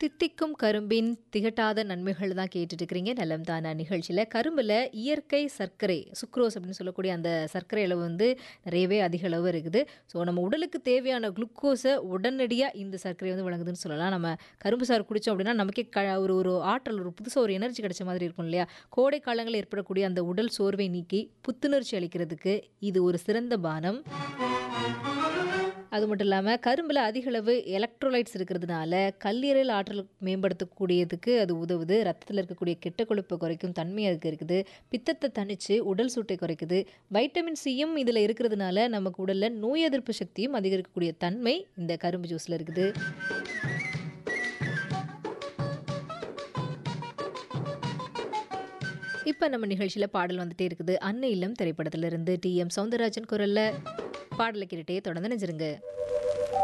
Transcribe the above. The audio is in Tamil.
தித்திக்கும் கரும்பின் திகட்டாத நன்மைகள் தான் கேட்டுட்டு இருக்கிறீங்க நலம் தானா நிகழ்ச்சியில். கரும்பில் இயற்கை சர்க்கரை சுக்ரோஸ் அப்படின்னு சொல்லக்கூடிய அந்த சர்க்கரை அளவு வந்து நிறையவே அதிக அளவு இருக்குது. ஸோ நம்ம உடலுக்கு தேவையான குளுக்கோஸை உடனடியாக இந்த சர்க்கரை வந்து வழங்குதுன்னு சொல்லலாம். நம்ம கரும்பு சாறு குடித்தோம் அப்படின்னா நமக்கே ஒரு ஒரு ஆற்றல், ஒரு புதுசாக ஒரு எனர்ஜி கிடைச்ச மாதிரி இருக்கும் இல்லையா? கோடை காலங்களில் ஏற்படக்கூடிய அந்த உடல் சோர்வை நீக்கி புத்துணர்ச்சி அளிக்கிறதுக்கு இது ஒரு சிறந்த பானம். அது மட்டும் இல்லாமல் கரும்பில் அதிகளவு எலக்ட்ரோலைட்ஸ் இருக்கிறதுனால கல்லீரல் ஆற்றல் மேம்படுத்தக்கூடியதுக்கு அது உதவுது. ரத்தத்தில் இருக்கக்கூடிய கெட்ட கொழுப்பை குறைக்கும் தன்மை அதுக்கு இருக்குது. பித்தத்தை தணித்து உடல் சூட்டை குறைக்குது. வைட்டமின் சியும் இதில் இருக்கிறதுனால நமக்கு உடலில் நோய் எதிர்ப்பு சக்தியும் அதிகரிக்கக்கூடிய தன்மை இந்த கரும்பு ஜூஸில் இருக்குது. இப்போ நம்ம நிகழ்ச்சியில் பாடல் வந்துட்டே இருக்குது. அன்னை இல்லம் திரைப்படத்திலிருந்து டி.எம். சௌந்தரராஜன் குரலில் பாடலை கேட்டுட்டே தொடர்ந்து நினைச்சிருங்க.